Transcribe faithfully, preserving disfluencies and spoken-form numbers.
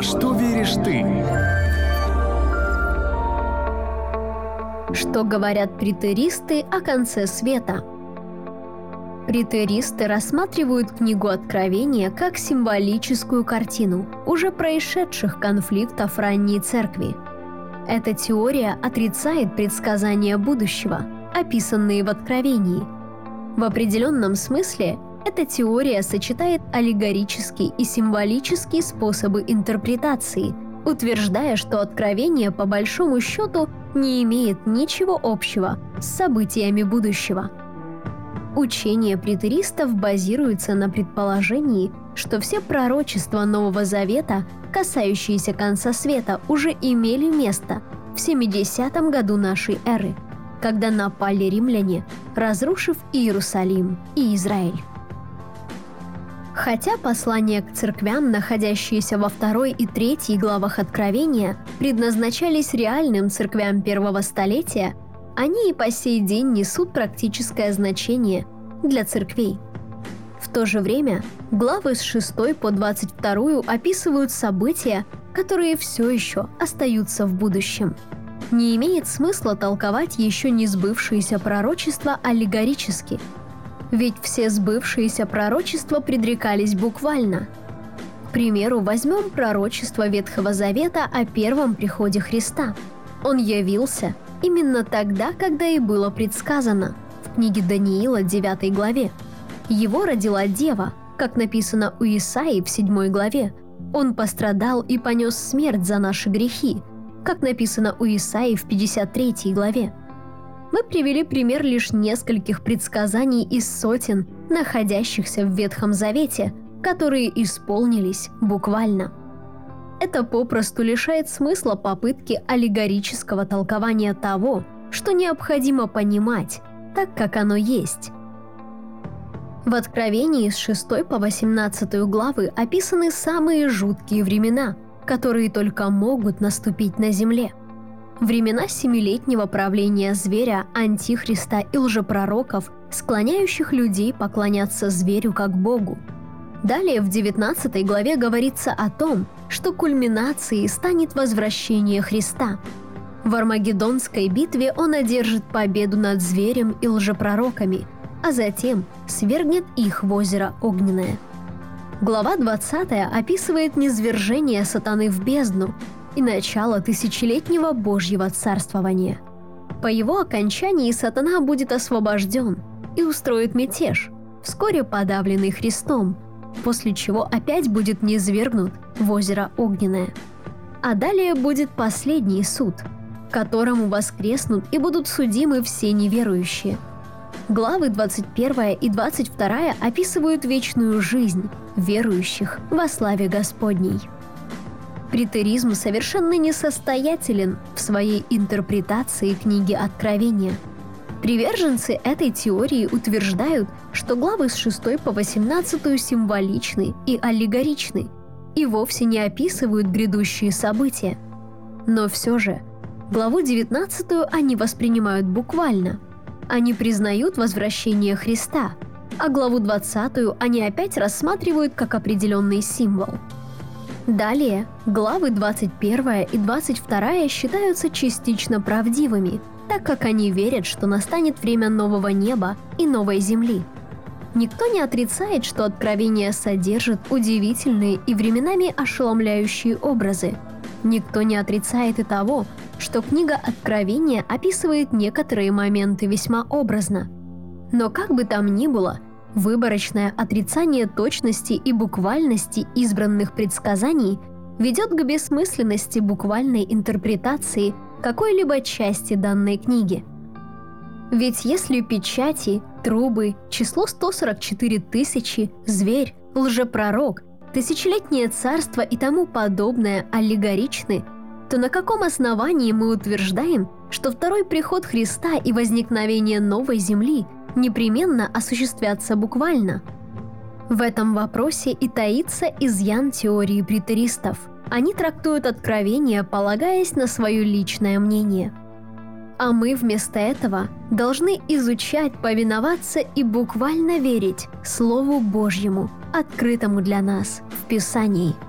что веришь ты? Что говорят претеристы о конце света? Претеристы рассматривают книгу Откровения как символическую картину уже происшедших конфликтов ранней церкви. Эта теория отрицает предсказания будущего, описанные в Откровении. В определенном смысле эта теория сочетает аллегорические и символические способы интерпретации, утверждая, что Откровение по большому счету не имеет ничего общего с событиями будущего. Учение претеристов базируется на предположении, что все пророчества Нового Завета, касающиеся конца света, уже имели место в семидесятом году нашей эры, когда напали римляне, разрушив Иерусалим и Израиль. Хотя послания к церквям, находящиеся во второй и третьей главах Откровения, предназначались реальным церквям первого столетия, они и по сей день несут практическое значение для церквей. В то же время главы с шестой по двадцать вторую описывают события, которые все еще остаются в будущем. Не имеет смысла толковать еще не сбывшиеся пророчества аллегорически, ведь все сбывшиеся пророчества предрекались буквально. К примеру, возьмем пророчество Ветхого Завета о первом приходе Христа. Он явился именно тогда, когда и было предсказано в книге Даниила девятой главе. Его родила дева, как написано у Исаии в седьмой главе. Он пострадал и понес смерть за наши грехи, как написано у Исаии в пятьдесят третьей главе. Мы привели пример лишь нескольких предсказаний из сотен, находящихся в Ветхом Завете, которые исполнились буквально. Это попросту лишает смысла попытки аллегорического толкования того, что необходимо понимать, так как оно есть. В Откровении с шестой по восемнадцатую главы описаны самые жуткие времена, которые только могут наступить на земле. Времена семилетнего правления зверя, антихриста и лжепророков, склоняющих людей поклоняться зверю как Богу. Далее в девятнадцатой главе говорится о том, что кульминацией станет возвращение Христа. В Армагеддонской битве он одержит победу над зверем и лжепророками, а затем свергнет их в озеро Огненное. Глава двадцатая описывает низвержение сатаны в бездну и начало тысячелетнего Божьего царствования. По его окончании сатана будет освобожден и устроит мятеж, вскоре подавленный Христом, после чего опять будет низвергнут в озеро Огненное. А далее будет последний суд, к которому воскреснут и будут судимы все неверующие. Главы двадцать первая и двадцать вторая описывают вечную жизнь верующих во славе Господней. Претеризм совершенно несостоятелен в своей интерпретации книги Откровения. Приверженцы этой теории утверждают, что главы с шестой по восемнадцатую символичны и аллегоричны и вовсе не описывают грядущие события. Но все же, главу девятнадцатую они воспринимают буквально. Они признают возвращение Христа, а главу двадцатую они опять рассматривают как определенный символ. Далее, главы двадцать первая и двадцать вторая считаются частично правдивыми, так как они верят, что настанет время нового неба и новой земли. Никто не отрицает, что Откровение содержит удивительные и временами ошеломляющие образы. Никто не отрицает и того, что книга Откровения описывает некоторые моменты весьма образно. Но как бы там ни было, выборочное отрицание точности и буквальности избранных предсказаний ведет к бессмысленности буквальной интерпретации какой-либо части данной книги. Ведь если печати, трубы, число сто сорок четыре тысячи, зверь, лжепророк, тысячелетнее царство и тому подобное аллегоричны, то на каком основании мы утверждаем, что второй приход Христа и возникновение новой земли непременно осуществятся буквально? В этом вопросе и таится изъян теории претеристов. Они трактуют Откровение, полагаясь на свое личное мнение. А мы вместо этого должны изучать, повиноваться и буквально верить Слову Божьему, открытому для нас в Писании.